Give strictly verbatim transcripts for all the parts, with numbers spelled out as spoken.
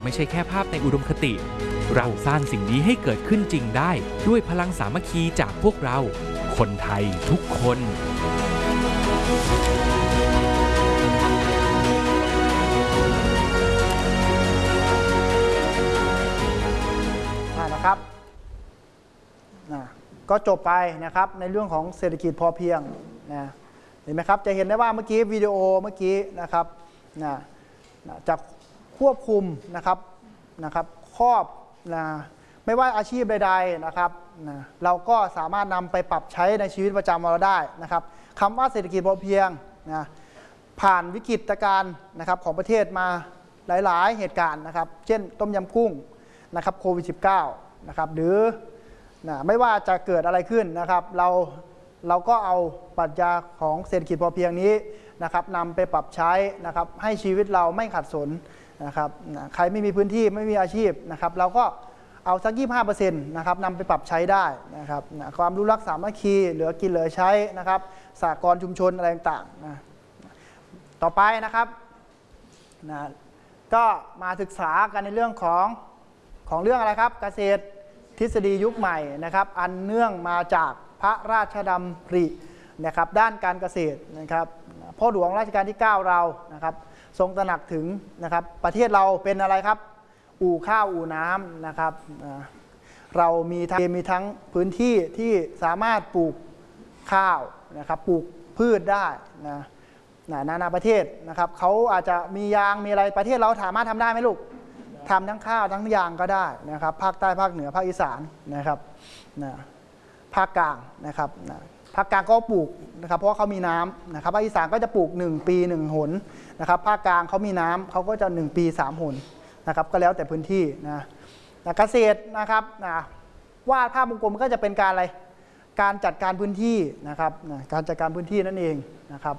ไม่ใช่แค่ภาพในอุดมคติเราสร้างสิ่งนี้ให้เกิดขึ้นจริงได้ด้วยพลังสามัคคีจากพวกเราคนไทยทุกคนนะครับนะก็จบไปนะครับในเรื่องของเศรษฐกิจพอเพียงนะเห็นไหมครับจะเห็นได้ว่าเมื่อกี้วิดีโอเมื่อกี้นะครับนะนะจะควบคุมนะครับนะครับครอบนะไม่ว่าอาชีพใดๆนะครับนะเราก็สามารถนำไปปรับใช้ในชีวิตประจำวันเราได้นะครับคำว่าเศรษฐกิจพอเพียงนะผ่านวิกฤตการณ์นะครับของประเทศมาหลายๆเหตุการณ์นะครับเช่นต้มยำกุ้งนะครับโควิด สิบเก้า นะครับหรือนะไม่ว่าจะเกิดอะไรขึ้นนะครับเราเราก็เอาปรัชญาของเศรษฐกิจพอเพียงนี้นะครับนำไปปรับใช้นะครับให้ชีวิตเราไม่ขัดสนนะครับนะใครไม่มีพื้นที่ไม่มีอาชีพนะครับเราก็เอาสัก ยี่สิบห้าเปอร์เซ็นต์ นะครับนำไปปรับใช้ได้นะครับนะความรู้รักสามัคคีเหลือกินเหลือใช้นะครับสหกรณ์ชุมชนอะไรต่างๆนะต่อไปนะครับนะก็มาศึกษากันในเรื่องของของเรื่องอะไรครับเกษตรทฤษฎียุคใหม่นะครับอันเนื่องมาจากพระราชดำรินะครับด้านการเกษตรนะครับพ่อหลวงรัชกาลที่เก้าเรานะครับทรงตระหนักถึงนะครับประเทศเราเป็นอะไรครับอู่ข้าวอู่น้ำนะครับเรามีทั้งมีทั้งพื้นที่ที่สามารถปลูกข้าวนะครับปลูกพืชได้นะนานาประเทศนะครับเขาอาจจะมียางมีอะไรประเทศเราสามารถทำได้ไหมลูกทำทั้งข้าวทั้งยางก็ได้นะครับภาคใต้ภาคเหนือภาคอีสานนะครับนะภาคกลางนะครับนะภาคกลางก็ปลูกนะครับเพราะเขามีน้ำนะครับภาคอีสานก็จะปลูกหนึ่งปีหนึ่งหนนะครับภาคกลางเขามีน้ำเขาก็จะหนึ่งปีสามหนนะครับก็แล้วแต่พื้นที่นะนะเกษตรนะครับนะวาดภาพวงกลมก็จะเป็นการอะไรการจัดการพื้นที่นะครับนะการจัดการพื้นที่นั่นเองนะครับ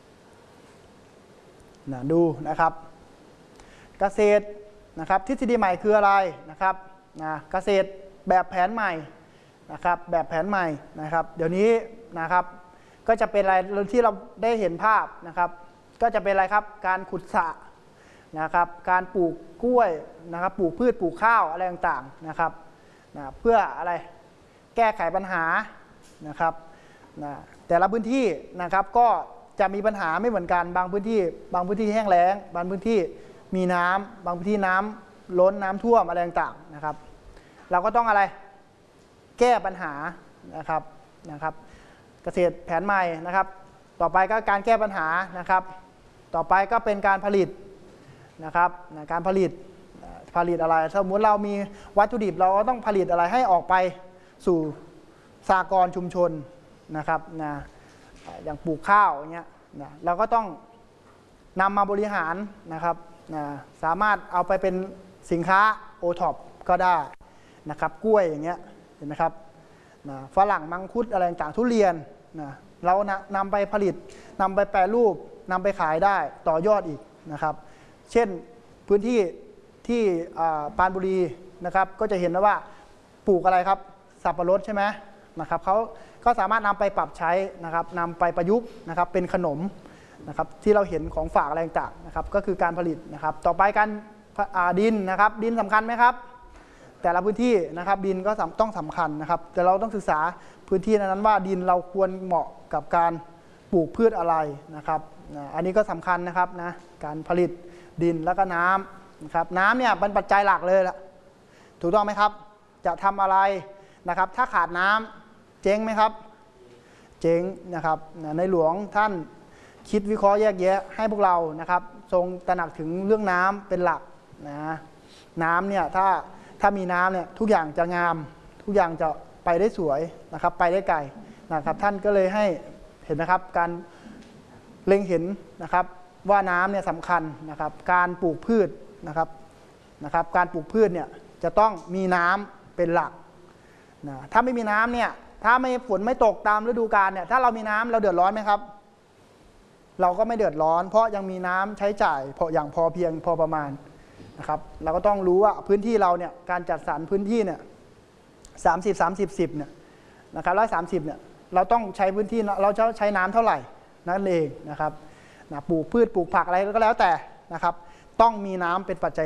นะดูนะครับเกษตรนะครับทฤษฎีใหม่คืออะไรนะครับนะเกษตรแบบแผนใหม่นะครับแบบแผนใหม่นะครับเดี๋ยวนี้นะครับก็จะเป็นอะไรที่เราได้เห็นภาพนะครับก็จะเป็นอะไรครับการขุดสระนะครับการปลูกกล้วยนะครับปลูกพืชปลูกข้าวอะไรต่างๆนะครับนะเพื่ออะไรแก้ไขปัญหานะครับนะแต่ละพื้นที่นะครับก็จะมีปัญหาไม่เหมือนกันบางพื้นที่บางพื้นที่แห้งแล้งบางพื้นที่มีน้ำบางพื้นที่น้ำล้นน้ำท่วมอะไรต่างๆนะครับเราก็ต้องอะไรแก้ปัญหานะครับนะครับเกษตรแผนใหม่นะครับต่อไปก็การแก้ปัญหานะครับต่อไปก็เป็นการผลิตนะครับการผลิตผลิตอะไรสมมติเรามีวัตถุดิบเราก็ต้องผลิตอะไรให้ออกไปสู่สหกรณ์ชุมชนนะครับนะอย่างปลูกข้าวอย่างเงี้ยนะเราก็ต้องนำมาบริหารนะครับนะสามารถเอาไปเป็นสินค้าโอท็อปก็ได้นะครับกล้วยอย่างเงี้ยเห็นไหมครับนะฝรั่งมังคุดอะไรต่างทุเรียนนะเรานะนำไปผลิตนำไปแปรรูปนำไปขายได้ต่อยอดอีกนะครับเช่นพื้นที่ที่ปรานบุรีนะครับก็จะเห็นนะว่าปลูกอะไรครับสับปะรดใช่ไหมนะครับเขาก็สามารถนำไปปรับใช้นะครับนำไปประยุกต์นะครับเป็นขนมนะครับที่เราเห็นของฝากอะไรต่างๆนะครับก็คือการผลิตนะครับต่อไปการดินนะครับดินสำคัญไหมครับแต่ละพื้นที่นะครับดินก็ต้องสำคัญนะครับแต่เราต้องศึกษาพื้นที่นั้นว่าดินเราควรเหมาะกับการปลูกพืชอะไรนะครับอันนี้ก็สำคัญนะครับนะการผลิตดินแล้วก็น้ำนะครับน้ำเนี่ยเป็นปัจจัยหลักเลยละถูกต้องไหมครับจะทำอะไรนะครับถ้าขาดน้ำเจ๊งไหมครับเจ๊งนะครับในหลวงท่านคิดวิเคราะห์แยกแยะให้พวกเรานะครับทรงตระหนักถึงเรื่องน้ำเป็นหลักนะน้ำเนี่ยถ้าถ้ามีน้ำเนี่ยทุกอย่างจะงามทุกอย่างจะไปได้สวยนะครับไปได้ไกลนะครับท่านก็เลยให้เห็นนะครับการเล็งเห็นนะครับว่าน้ำเนี่ยสำคัญนะครับการปลูกพืชนะครับนะครับการปลูกพืชเนี่ยจะต้องมีน้ำเป็นหลักนะถ้าไม่มีน้ำเนี่ยถ้าไม่ฝนไม่ตกตามฤดูกาลเนี่ยถ้าเรามีน้ำเราเดือดร้อนไหมครับเราก็ไม่เดือดร้อนเพราะยังมีน้ำใช้จ่ายพออย่างพอเพียงพอประมาณนะครับเราก็ต้องรู้ว่าพื้นที่เราเนี่ยการจัดสรรพื้นที่เนี่ยสามสิบสามสิบสิบเนี่ยนะครับร้อยสามสิบเนี่ยเราต้องใช้พื้นที่เราจะใช้น้ำเท่าไหร่นั่นเองนะครับนะปลูกพืชปลูกผักอะไรก็แล้วแต่นะครับต้องมีน้ำเป็นปัจจัยหลัก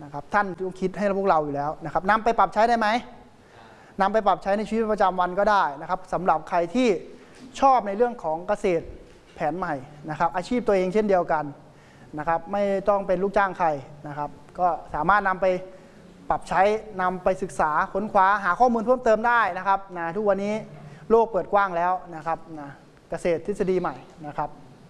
นะครับท่านต้องคิดให้พวกเราอยู่แล้วนะครับนำไปปรับใช้ได้ไหมนำไปปรับใช้ในชีวิตประจำวันก็ได้นะครับสำหรับใครที่ชอบในเรื่องของเกษตรแผนใหม่นะครับอาชีพตัวเองเช่นเดียวกันนะครับไม่ต้องเป็นลูกจ้างใครนะครับก็สามารถนำไปปรับใช้นำไปศึกษาค้นคว้าหาข้อมูลเพิ่มเติมได้นะครับนะทุกวันนี้โลกเปิดกว้างแล้วนะครับนะเกษตรทฤษฎีใหม่นะครับ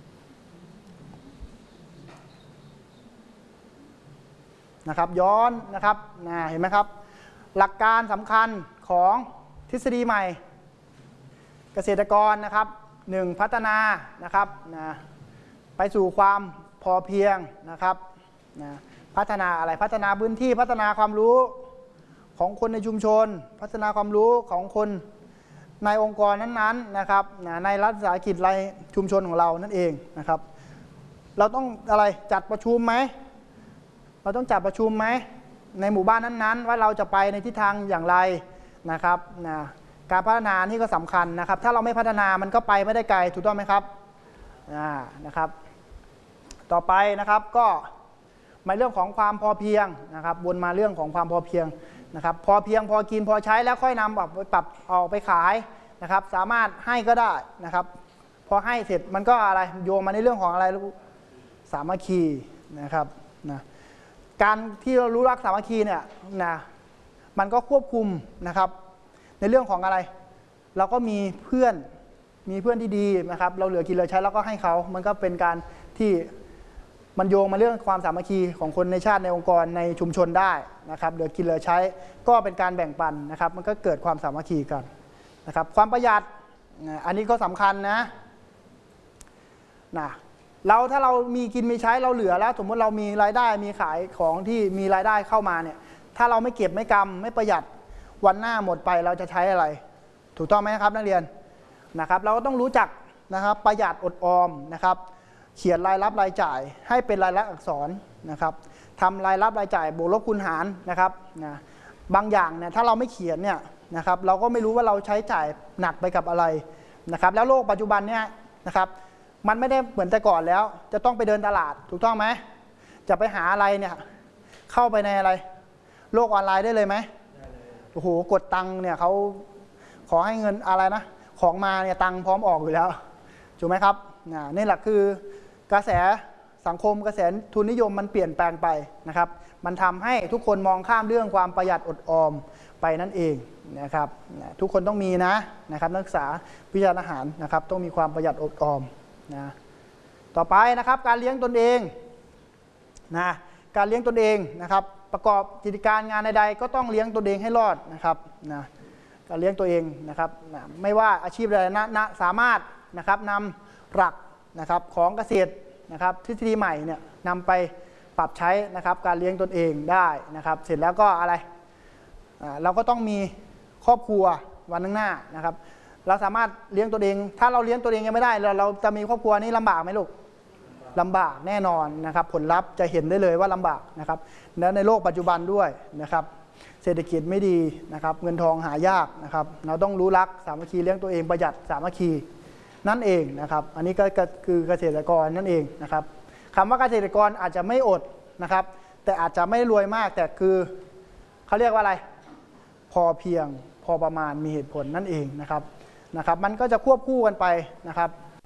นะครับย้อนนะครับนะเห็นไหมครับหลักการสำคัญของทฤษฎีใหม่เกษตรกรนะครับหนึ่งพัฒนานะครับนะไปสู่ความพอเพียงนะครับนะพัฒนาอะไรพัฒนาพื้นที่พัฒนาความรู้ของคนในชุมชนพัฒนาความรู้ของคนในองค์กรนั้นๆนะครับนะในรัฐวิสาหกิจในชุมชนของเรานั่นเองนะครับเราต้องอะไรจัดประชุมไหมเราต้องจัดประชุมไหมในหมู่บ้านนั้นๆว่าเราจะไปในทิศทางอย่างไรนะครับนะการพัฒนานี่ก็สำคัญนะครับถ้าเราไม่พัฒนามันก็ไปไม่ได้ไกลถูกต้องไหมครับนะครับต่อไปนะครับก็มาเรื่องของความพอเพียงนะครับวนมาเรื่องของความพอเพียงนะครับพอเพียงพอกินพอใช้แล้วค่อยนำแบบปรับออกไปขายนะครับสามารถให้ก็ได้นะครับพอให้เสร็จมันก็อะไรโยงมาในเรื่องของอะไรสามัคคีนะครับนะการที่เรารู้รักสามัคคีเนี่ยนะมันก็ควบคุมนะครับในเรื่องของอะไรเราก็มีเพื่อนมีเพื่อนที่ดีนะครับเราเหลือกินเหลือใช้แล้วก็ให้เขามันก็เป็นการที่มันโยงมาเรื่องความสามัคคีของคนในชาติในองค์กรในชุมชนได้นะครับเหลือกินเหลือใช้ก็เป็นการแบ่งปันนะครับมันก็เกิดความสามัคคีกันนะครับความประหยัดอันนี้ก็สำคัญนะนะเราถ้าเรามีกินมีใช้เราเหลือแล้วสมมติเรามีรายได้มีขายของที่มีรายได้เข้ามาเนี่ยถ้าเราไม่เก็บไม่กำไม่ประหยัดวันหน้าหมดไปเราจะใช้อะไรถูกต้องไหมครับนักเรียนนะครับเราก็ต้องรู้จักนะครับประหยัดอดออมนะครับเขียนรายรับรายจ่ายให้เป็นรายลักษณ์อักษรนะครับทำรายรับรายจ่ายบวกลบคูณหารนะครับนะบางอย่างเนี่ยถ้าเราไม่เขียนเนี่ยนะครับเราก็ไม่รู้ว่าเราใช้จ่ายหนักไปกับอะไรนะครับแล้วโลกปัจจุบันเนี่ยนะครับมันไม่ได้เหมือนแต่ก่อนแล้วจะต้องไปเดินตลาดถูกต้องไหมจะไปหาอะไรเนี่ยเข้าไปในอะไรโลกออนไลน์ได้เลยไหมโอ้โหกดตังค์เนี่ยเขาขอให้เงินอะไรนะของมาเนี่ยตังค์พร้อมออกอยู่แล้วถูกไหมครับนี่แหละคือกระแสสังคมกระแสทุนนิยมมันเปลี่ยนแปลงไปนะครับมันทำให้ทุกคนมองข้ามเรื่องความประหยัดอดออมไปนั่นเองนะครับทุกคนต้องมีนะนะครับนักศึกษาวิชาอาหารนะครับต้องมีความประหยัดอดออมนะต่อไปนะครับการเลี้ยงตนเองนะการเลี้ยงตนเองนะครับประกอบกิจการงานใดๆก็ต้องเลี้ยงตนเองให้รอดนะครับนะการเลี้ยงตัวเองนะครับนะไม่ว่าอาชีพใดนะนะสามารถนะครับนำหลักนะครับของเกษตรนะครับทฤษฎีใหม่เนี่ยนำไปปรับใช้นะครับการเลี้ยงตนเองได้นะครับเสร็จแล้วก็อะไรเราก็ต้องมีครอบครัววันข้างหน้านะครับเราสามารถเลี้ยงตัวเองถ้าเราเลี้ยงตัวเองยังไม่ได้เราเราจะมีครอบครัวนี้ลำบากไหมลูกลำบากแน่นอนนะครับผลลัพธ์จะเห็นได้เลยว่าลำบากนะครับและในโลกปัจจุบันด้วยนะครับเศรษฐกิจไม่ดีนะครับเงินทองหายากนะครับเราต้องรู้รักสามัคคีเลี้ยงตัวเองประหยัดสามัคคีนั่นเองนะครับอันนี้ก็คือเกษตรกรนั่นเองนะครับคำว่าเกษตรกรอาจจะไม่อดนะครับแต่อาจจะไม่รวยมากแต่คือเขาเรียกว่าอะไรพอเพียงพอประมาณมีเหตุผลนั่นเองนะครับนะครับมันก็จะควบคู่กันไปนะครับ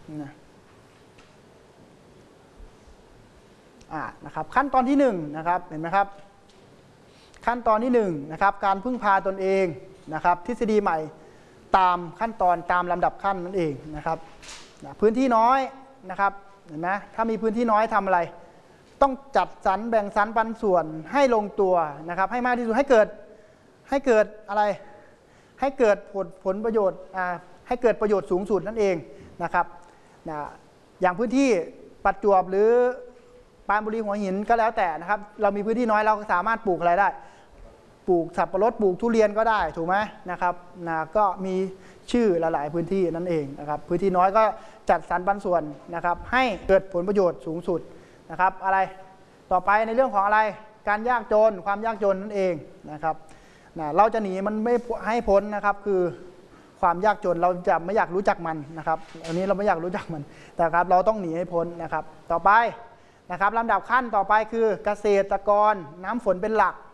อ่านะครับขั้นตอนที่หนึ่งนะครับเห็นไหมครับขั้นตอนที่หนึ่งนะครับการพึ่งพาตนเองนะครับทฤษฎีใหม่ตามขั้นตอนตามลำดับขั้นนั่นเองนะครับพื้นที่น้อยนะครับเห็นไหมถ้ามีพื้นที่น้อยทำอะไรต้องจัดสรรแบ่งสรรปันส่วนให้ลงตัวนะครับให้มากที่สุดให้เกิดให้เกิดอะไรให้เกิดผลผลประโยชน์อ่าให้เกิดประโยชน์สูงสุดนั่นเองนะครับนะอย่างพื้นที่ประจวบหรือปรานบุรีหัวหินก็แล้วแต่นะครับเรามีพื้นที่น้อยเราสามารถปลูกอะไรได้ปลูกสับปะรดปลูกทุเรียนก็ได้ถูกไหมนะครับนะก็มีชื่อหลายๆพื้นที่นั่นเองนะครับพื้นที่น้อยก็จัดสรรปันส่วนนะครับให้เกิดผลประโยชน์สูงสุดนะครับอะไรต่อไปในเรื่องของอะไรการยากจนความยากจนนั่นเองนะครับนะเราจะหนีมันไม่ให้พ้นนะครับคือความยากจนเราจะไม่อยากรู้จักมันนะครับอันนี้เราไม่อยากรู้จักมันแต่ครับเราต้องหนีให้พ้นนะครับต่อไปนะครับลำดับขั้นต่อไปคือเกษตรกรน้ำฝนเป็นหลัก